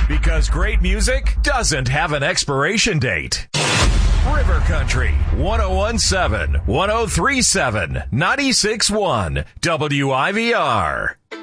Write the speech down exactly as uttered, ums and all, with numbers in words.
Because great music doesn't have an expiration date. River Country, one oh one point seven, one oh three point seven, ninety-six point one, W I V R.